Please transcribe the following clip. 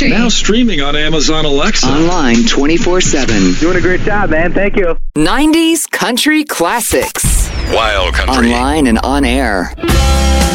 country. Now streaming on Amazon Alexa. Online 24/7. Doing a great job, man. Thank you. 90s country classics. Wild Country. Online and on air.